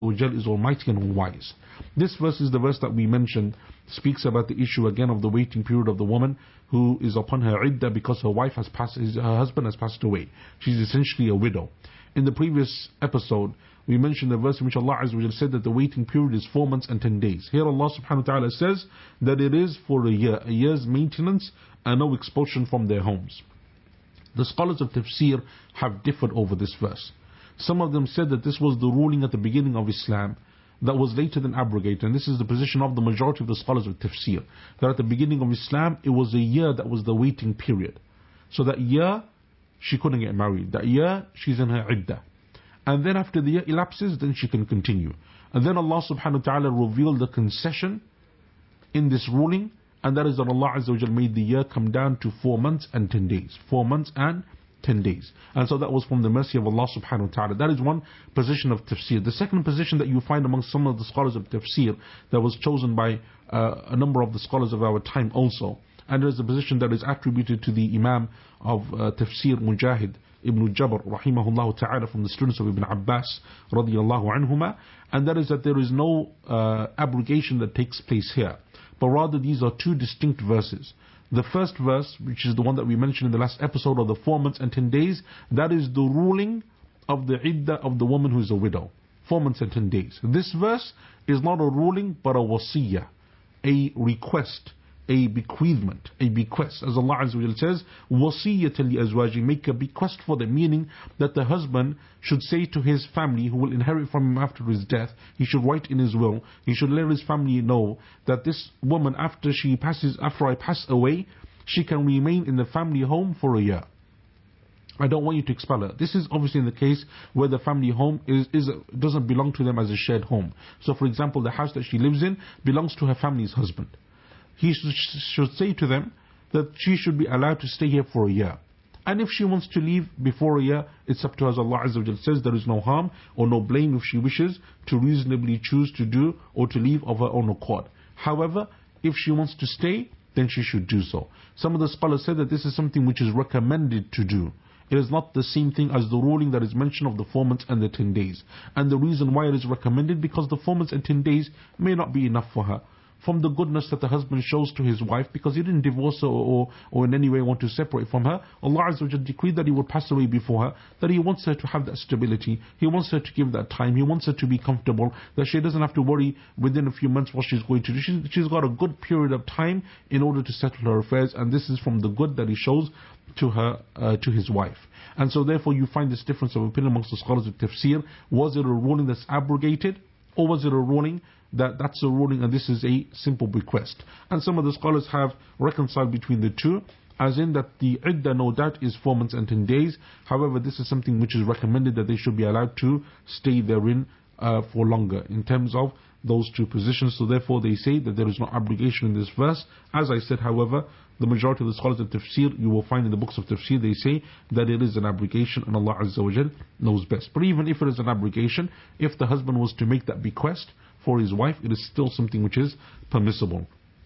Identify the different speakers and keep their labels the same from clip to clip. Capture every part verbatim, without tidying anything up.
Speaker 1: is almighty and all-wise. This verse is the verse that we mentioned, speaks about the issue again of the waiting period of the woman who is upon her iddah because her wife has passed, her husband has passed away. She's essentially a widow. In the previous episode, we mentioned the verse in which Allah Azza wa Jalla said that the waiting period is four months and ten days. Here Allah subhanahu wa ta'ala says that it is for a year, a year's maintenance and no expulsion from their homes. The scholars of tafsir have differed over this verse. Some of them said that this was the ruling at the beginning of Islam that was later then abrogated, and this is the position of the majority of the scholars of tafsir, that at the beginning of Islam it was a year that was the waiting period. So that year she couldn't get married, that year she's in her iddah, and then after the year elapses then she can continue. And then Allah subhanahu wa ta'ala revealed the concession in this ruling, and that is that Allah Azza wa Jal made the year come down to four months and ten days. Four months and ten days. And so that was from the mercy of Allah subhanahu wa ta'ala. That is one position of tafsir. The second position that you find among some of the scholars of tafsir that was chosen by uh, a number of the scholars of our time also, and it is a position that is attributed to the Imam of uh, tafsir Mujahid Ibn Jabr rahimahullah ta'ala, from the students of Ibn Abbas radiyallahu anhuma, and that is that there is no uh, abrogation that takes place here, but rather these are two distinct verses. The first verse, which is the one that we mentioned in the last episode of the four months and ten days, that is the ruling of the iddah of the woman who is a widow. Four months and ten days. This verse is not a ruling but a wasiyah, a request, a bequeathment, a bequest. As Allah Azza wa Jalla says, wasiyyatan li azwaji, make a bequest for them, meaning that the husband should say to his family who will inherit from him after his death, he should write in his will, he should let his family know that this woman, after she passes, after I pass away, she can remain in the family home for a year. I don't want you to expel her. This is obviously in the case where the family home is, is doesn't belong to them as a shared home. So for example, the house that she lives in belongs to her family's husband. He should say to them that she should be allowed to stay here for a year. And if she wants to leave before a year, it's up to her. As Allah Azza wa Jalla says, there is no harm or no blame if she wishes to reasonably choose to do or to leave of her own accord. However, if she wants to stay, then she should do so. Some of the scholars said that this is something which is recommended to do. It is not the same thing as the ruling that is mentioned of the four months and the ten days. And the reason why it is recommended, because the four months and ten days may not be enough for her. From the goodness that the husband shows to his wife, because he didn't divorce her or, or in any way want to separate from her, Allah Azza wa Jalla decreed that he would pass away before her, that he wants her to have that stability, he wants her to give that time, he wants her to be comfortable, that she doesn't have to worry within a few months what she's going to do. She, she's got a good period of time in order to settle her affairs, and this is from the good that he shows to her, uh, to his wife. And so therefore you find this difference of opinion amongst the scholars of tafsir. Was it a ruling that's abrogated, or was it a ruling that that's a ruling and this is a simple bequest? And some of the scholars have reconciled between the two, as in that the iddah no doubt is four months and ten days. However, this is something which is recommended, that they should be allowed to stay therein uh, for longer in terms of those two positions. So therefore they say that there is no obligation in this verse. As I said, however, the majority of the scholars of tafsir, you will find in the books of tafsir, they say that it is an obligation and Allah Azza wa Jal knows best. But even if it is an obligation, if the husband was to make that bequest for his wife, it is still something which is permissible.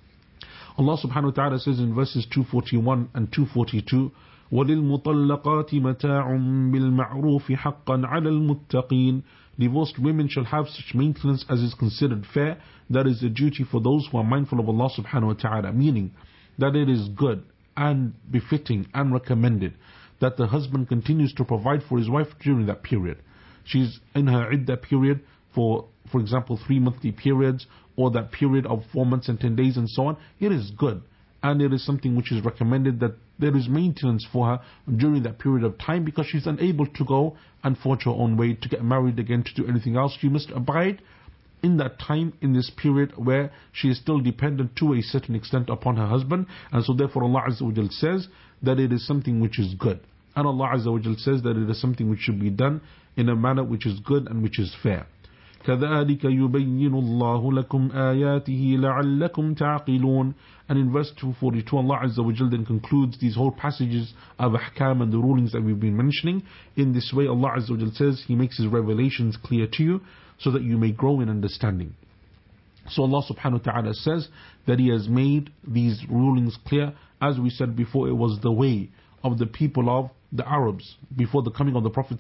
Speaker 1: Allah subhanahu wa ta'ala says in verses two forty-one and two forty-two, وَلِلْمُطَلَّقَاتِ مَتَاعٌ بِالْمَعْرُوفِ حَقًّا عَلَى الْمُتَّقِينَ. Divorced women shall have such maintenance as is considered fair. That is a duty for those who are mindful of Allah subhanahu wa ta'ala. Meaning that it is good and befitting and recommended that the husband continues to provide for his wife during that period. She's in her iddah period for, for example, three monthly periods, or that period of four months and ten days and so on. It is good, and it is something which is recommended that there is maintenance for her during that period of time, because she's unable to go and forge her own way, to get married again, to do anything else. She must abide in that time, in this period where she is still dependent to a certain extent upon her husband. And so therefore Allah Azza wa Jal says that it is something which is good, and Allah Azza wa Jal says that it is something which should be done in a manner which is good and which is fair. كَذَلِكَ يُبَيِّنُ اللَّهُ لَكُمْ آيَاتِهِ لَعَلَّكُمْ تَعْقِلُونَ. And in verse two forty-two, Allah Azza wa Jal then concludes these whole passages of ahkam and the rulings that we've been mentioning. In this way, Allah Azza wa Jal says He makes His revelations clear to you so that you may grow in understanding. So Allah subhanahu wa ta'ala says that He has made these rulings clear. As we said before, it was the way of the people of the Arabs before the coming of the Prophet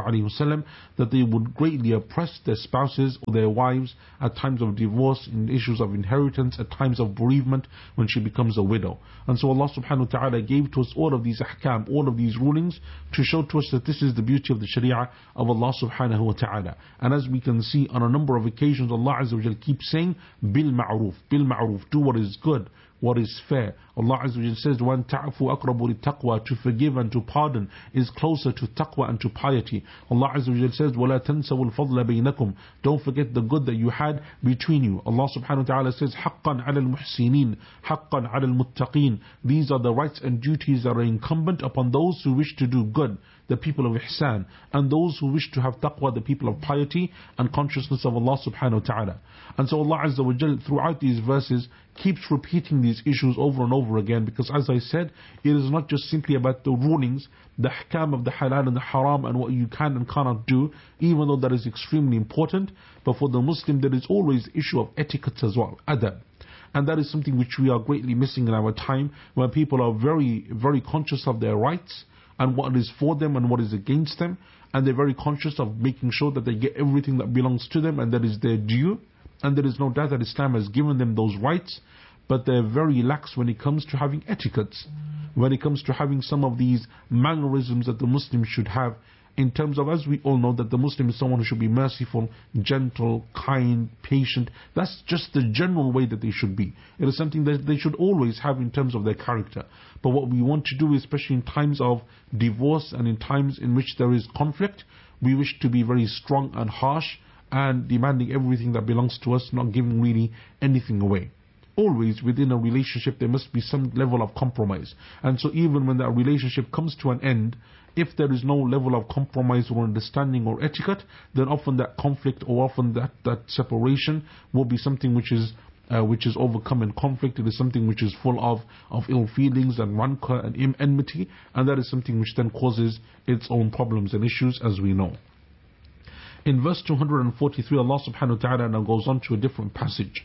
Speaker 1: ﷺ, that they would greatly oppress their spouses or their wives at times of divorce, in issues of inheritance, at times of bereavement when she becomes a widow. And so Allah subhanahu wa ta'ala gave to us all of these ahkam, all of these rulings, to show to us that this is the beauty of the sharia of Allah subhanahu wa ta'ala. And as we can see on a number of occasions, Allah Azza wa Jal keeps saying bil ma'ruf, bil ma'ruf, do what is good, what is fair. Allah Azza wa Jal says, وَأَن تَعْفُوا أَقْرَبُ لِلتَّقْوَى, to forgive and to pardon is closer to taqwa and to piety. Allah Azza wa Jal says, وَلَا تَنْسَوُا الْفَضْلَ بَيْنَكُمْ, don't forget the good that you had between you. Allah subhanahu wa ta'ala says, حَقًّا عَلَى الْمُحْسِنِينَ حَقًّا عَلى الْمُتَّقِينَ, these are the rights and duties that are incumbent upon those who wish to do good, the people of ihsan, and those who wish to have taqwa, the people of piety and consciousness of Allah subhanahu wa ta'ala. And so Allah Azza wa Jal throughout these verses keeps repeating these issues over and over again, because as I said, it is not just simply about the rulings, the ahkam of the halal and the haram and what you can and cannot do, even though that is extremely important, but for the Muslim there is always the issue of etiquette as well, adab. And that is something which we are greatly missing in our time, where people are very, very conscious of their rights and what is for them and what is against them, and they're very conscious of making sure that they get everything that belongs to them and that is their due. And there is no doubt that Islam has given them those rights, but they're very lax when it comes to having etiquettes, when it comes to having some of these mannerisms that the Muslim should have, in terms of, as we all know, that the Muslim is someone who should be merciful, gentle, kind, patient. That's just the general way that they should be. It is something that they should always have in terms of their character. But what we want to do, especially in times of divorce and in times in which there is conflict, we wish to be very strong and harsh and demanding everything that belongs to us, not giving really anything away. Always within a relationship there must be some level of compromise. And so even when that relationship comes to an end, if there is no level of compromise or understanding or etiquette, then often that conflict or often that, that separation will be something which is uh, which is overcome in conflict. It is something which is full of, of ill feelings and rancor and enmity, and that is something which then causes its own problems and issues, as we know. In verse two hundred forty-three, Allah subhanahu wa ta'ala now goes on to a different passage.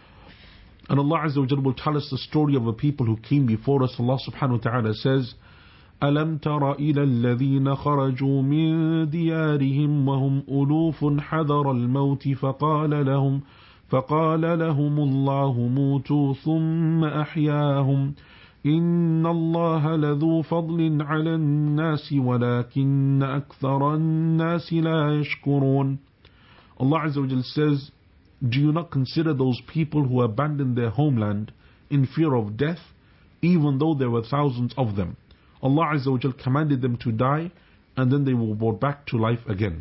Speaker 1: And Allah Azza wa Jalla will tell us the story of a people who came before us. Allah subhanahu wa ta'ala says, أَلَمْ تَرَ إِلَى الَّذِينَ خَرَجُوا مِن دِيَارِهِمْ وَهُمْ أُلُوفٌ حَذَرَ الْمَوْتِ فَقَالَ لَهُمْ فَقَالَ لَهُمُ اللَّهُ مُوتُوا ثُمَّ أَحْيَاهُمْ إِنَّ اللَّهَ لَذُو فَضْلٍ عَلَى النَّاسِ وَلَكِنَّ أَكْثَرَ النَّاسِ لَا يَشْكُرُونَ. Allah Azza wa Jalla says, do you not consider those people who abandoned their homeland in fear of death, even though there were thousands of them? Allah Azza wa Jalla commanded them to die, and then they were brought back to life again.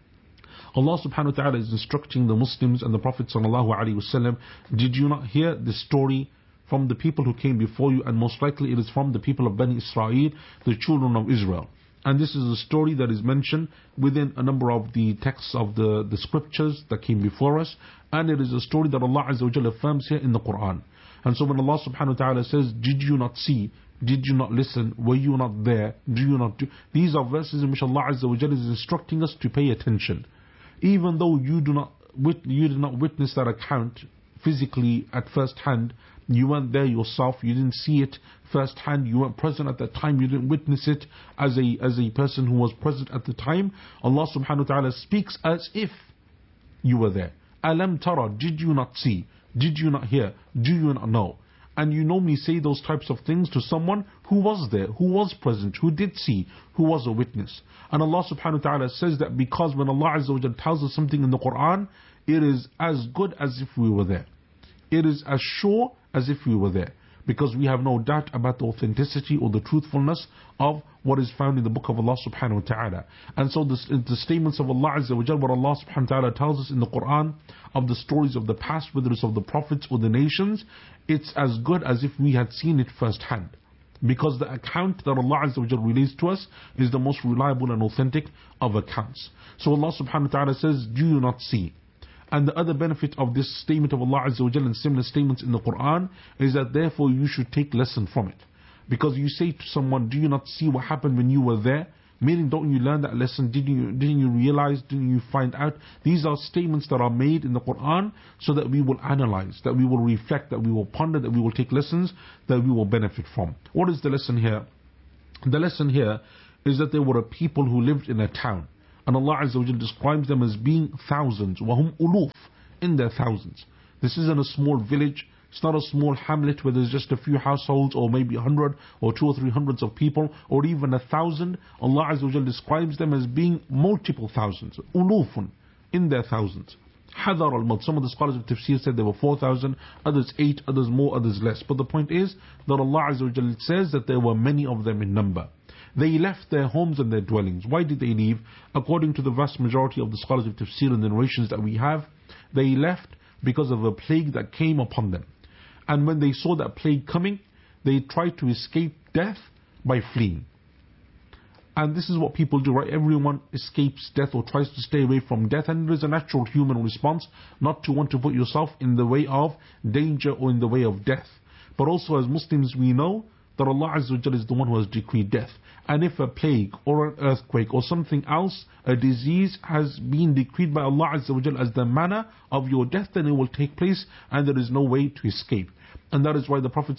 Speaker 1: Allah subhanahu wa ta'ala is instructing the Muslims and the Prophet sallallahu alaihi wasallam, did you not hear the story from the people who came before you? And most likely it is from the people of Bani Israel, the children of Israel. And this is a story that is mentioned within a number of the texts of the, the scriptures that came before us. And it is a story that Allah Azza wa Jalla affirms here in the Quran. And so when Allah subhanahu wa ta'ala says, did you not see? Did you not listen? Were you not there? Do you not do? These are verses in which Allah Azza wa Jalla is instructing us to pay attention. Even though you do not wit- you did not witness that account physically at first hand, you weren't there yourself, you didn't see it first hand, you weren't present at that time, you didn't witness it as a as a person who was present at the time, Allah subhanahu wa ta'ala speaks as if you were there. Alam tara, did you not see? Did you not hear? Do you not know? And you normally say those types of things to someone who was there, who was present, who did see, who was a witness. And Allah subhanahu wa ta'ala says that because when Allah Azza wa Jalla tells us something in the Quran, it is as good as if we were there. It is as sure as if we were there. Because we have no doubt about the authenticity or the truthfulness of what is found in the book of Allah subhanahu wa ta'ala. And so the, the statements of Allah Azza wa Jalla, what Allah subhanahu wa ta'ala tells us in the Quran of the stories of the past, whether it's of the prophets or the nations, it's as good as if we had seen it firsthand. Because the account that Allah Azza wa Jalla relays to us is the most reliable and authentic of accounts. So Allah subhanahu wa ta'ala says, do you not see? And the other benefit of this statement of Allah Azza wa Jalla and similar statements in the Quran is that therefore you should take lesson from it. Because you say to someone, do you not see what happened when you were there? Meaning, don't you learn that lesson? Didn't you, didn't you realize? Didn't you find out? These are statements that are made in the Quran so that we will analyze, that we will reflect, that we will ponder, that we will take lessons that we will benefit from. What is the lesson here? The lesson here is that there were a people who lived in a town. And Allah Azza wa Jal describes them as being thousands. وَهُمْ أُلُوفٌ, in their thousands. This isn't a small village. It's not a small hamlet where there's just a few households or maybe a hundred or two or three hundreds of people or even a thousand. Allah Azza wa Jal describes them as being multiple thousands. Ulufun, in their thousands. Hadar al-Maut. Some of the scholars of Tafsir said there were four thousand, others eight, others more, others less. But the point is that Allah Azza wa Jal says that there were many of them in number. They left their homes and their dwellings. Why did they leave? According to the vast majority of the scholars of Tafsir and the narrations that we have, they left because of a plague that came upon them. And when they saw that plague coming, they tried to escape death by fleeing. And this is what people do, right? Everyone escapes death or tries to stay away from death, and it is a natural human response not to want to put yourself in the way of danger or in the way of death. But also as Muslims we know that Allah Azza wa Jalla is the one who has decreed death. And if a plague or an earthquake or something else, a disease has been decreed by Allah Azza wa Jalla as the manner of your death, then it will take place and there is no way to escape. And that is why the Prophet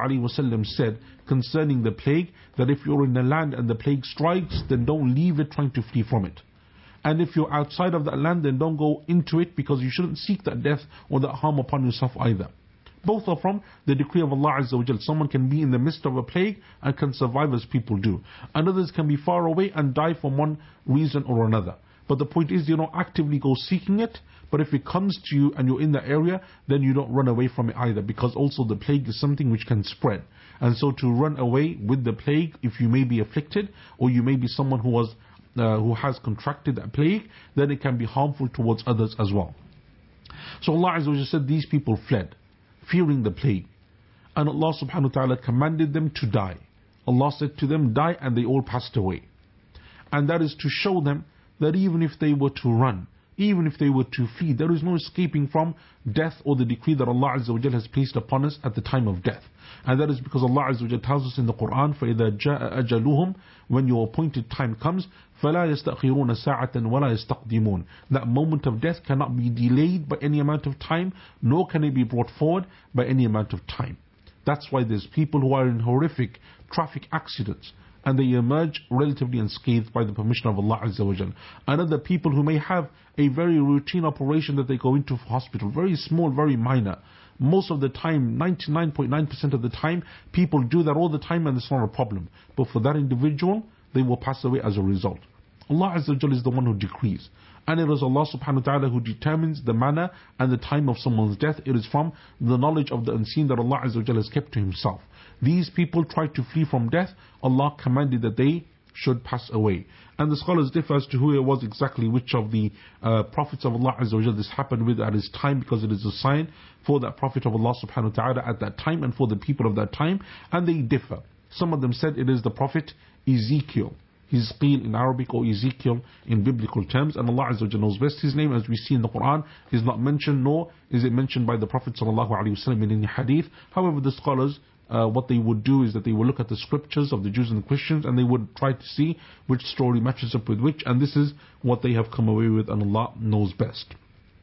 Speaker 1: ﷺ said concerning the plague that if you're in the land and the plague strikes, then don't leave it trying to flee from it. And if you're outside of that land, then don't go into it, because you shouldn't seek that death or that harm upon yourself either. Both are from the decree of Allah Azza wa Jal. Someone can be in the midst of a plague and can survive as people do. And others can be far away and die from one reason or another. But the point is, you don't actively go seeking it, but if it comes to you and you're in the area, then you don't run away from it either, because also the plague is something which can spread. And so to run away with the plague, if you may be afflicted, or you may be someone who was uh, who has contracted that plague, then it can be harmful towards others as well. So Allah Azza wa Jal said these people fled, fearing the plague. And Allah subhanahu wa ta'ala commanded them to die. Allah said to them, die, and they all passed away. And that is to show them that even if they were to run, even if they were to flee, there is no escaping from death or the decree that Allah Azza wa Jal has placed upon us at the time of death. And that is because Allah Azza wa Jal tells us in the Quran, فَإِذَا جَاءَ أَجَلُهُمْ, when your appointed time comes, فَلَا يَسْتَأْخِرُونَ سَاعَةً وَلَا يَسْتَقْدِمُونَ. That moment of death cannot be delayed by any amount of time, nor can it be brought forward by any amount of time. That's why there's people who are in horrific traffic accidents, and they emerge relatively unscathed by the permission of Allah Azza wa Jal. And other people who may have a very routine operation that they go into for hospital, very small, very minor. Most of the time, ninety-nine point nine percent of the time, people do that all the time and it's not a problem. But for that individual, they will pass away as a result. Allah Azza wa Jal is the one who decrees. And it is Allah subhanahu wa ta'ala who determines the manner and the time of someone's death. It is from the knowledge of the unseen that Allah Azza wa Jal has kept to Himself. These people tried to flee from death. Allah commanded that they should pass away. And the scholars differ as to who it was exactly, which of the uh, prophets of Allah Azza wa Jal this happened with at his time, because it is a sign for that prophet of Allah subhanahu wa ta'ala at that time and for the people of that time. And they differ. Some of them said it is the prophet Ezekiel. Hizqeel in Arabic, or Ezekiel in biblical terms, and Allah Azza wa Jalla knows best. His name, as we see in the Quran, is not mentioned, nor is it mentioned by the Prophet sallallahu alaihi wasallam in any hadith. However, the scholars, uh, what they would do is that they would look at the scriptures of the Jews and the Christians, and they would try to see which story matches up with which, and this is what they have come away with, and Allah knows best.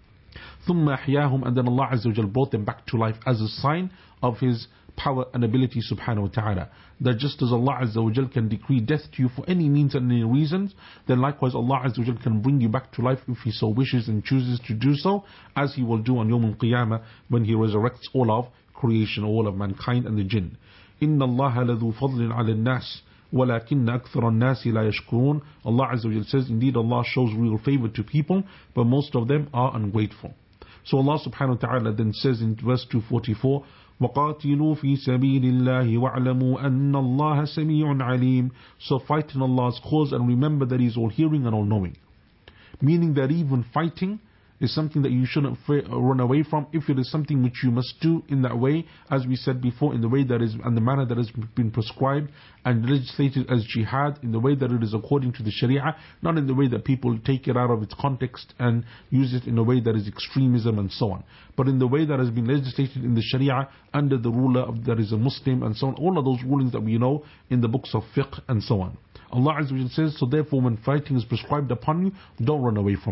Speaker 1: ثُمَّ أَحْيَاهُمْ, and then Allah Azza wa Jalla brought them back to life as a sign of His power and ability subhanahu wa ta'ala. That just as Allah Azza wa Jal can decree death to you for any means and any reasons, then likewise Allah Azza wa Jal can bring you back to life if He so wishes and chooses to do so, as He will do on Yawm al-Qiyamah when He resurrects all of creation, all of mankind and the jinn. إِنَّ اللَّهَ لَذُو فَضْلٍ عَلَى النَّاسِ وَلَكِنَّ أَكْثَرَ النَّاسِ لَا يَشْكُرُونَ. Allah Azza wa Jal says, indeed Allah shows real favor to people, but most of them are ungrateful. So Allah subhanahu wa ta'ala then says in verse two forty-four, وَقَاتِلُوا فِي سَبِيلِ اللَّهِ وَاعْلَمُوا أَنَّ اللَّهَ سَمِيعٌ عَلِيمٌ. So fight in Allah's cause and remember that He is all hearing and all knowing. Meaning that even fighting is something that you shouldn't run away from if it is something which you must do in that way, as we said before, in the way that is and the manner that has been prescribed and legislated as jihad, in the way that it is according to the Sharia, not in the way that people take it out of its context and use it in a way that is extremism and so on, but in the way that has been legislated in the Sharia under the ruler of, that is a Muslim and so on, all of those rulings that we know in the books of fiqh and so on. Allah Azza wa Jalla says, so therefore when fighting is prescribed upon you, don't run away from it.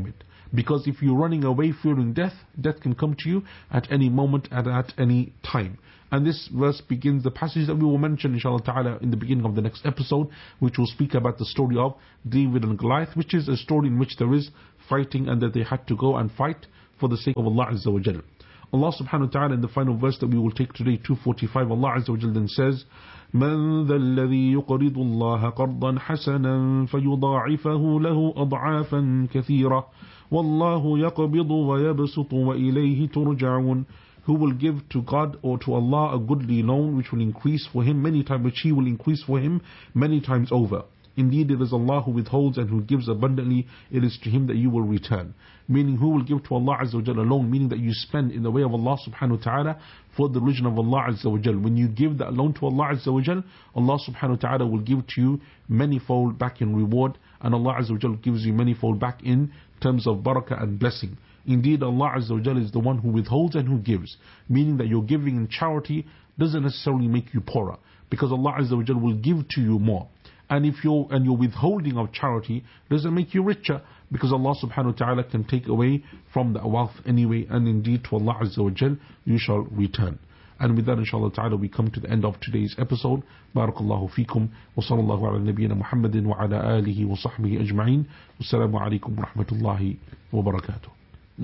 Speaker 1: Because if you're running away fearing death, death can come to you at any moment and at any time. And this verse begins the passage that we will mention inshallah ta'ala in the beginning of the next episode, which will speak about the story of David and Goliath, which is a story in which there is fighting and that they had to go and fight for the sake of Allah Azza wa Jal. Allah subhanahu wa ta'ala in the final verse that we will take today, two forty-five, Allah Azza wa Jal then says, من ذا الذي يقرض الله قرضا حسنا فيضاعفه له أضعافا كثيرة والله يقبض ويبسط وإليه ترجعون. Who will give to God or to Allah a goodly loan which will increase for him many times, which He will increase for him many times over. Indeed, it is Allah who withholds and who gives abundantly. It is to Him that you will return. Meaning, who will give to Allah Azza wa Jalla alone? Meaning that you spend in the way of Allah Subhanahu wa Taala for the religion of Allah Azza wa Jalla. When you give that loan to Allah Azza wa Jalla, Allah Subhanahu wa Taala will give to you manyfold back in reward, and Allah Azza wa Jalla gives you manyfold back in terms of barakah and blessing. Indeed, Allah Azza wa Jalla is the one who withholds and who gives. Meaning that your giving in charity doesn't necessarily make you poorer, because Allah Azza wa Jalla will give to you more. And if you're and your withholding of charity doesn't make you richer, because Allah subhanahu wa ta'ala can take away from that wealth anyway, and indeed to Allah Azza wa Jal you shall return. And with that inshallah ta'ala we come to the end of today's episode. Barakallahu feekum wa sallallahu ala nabiyyina Muhammadin wa ala alihi wa sahbihi ajma'in. Wassalamu alaikum wa rahmatullahi wa barakatuh.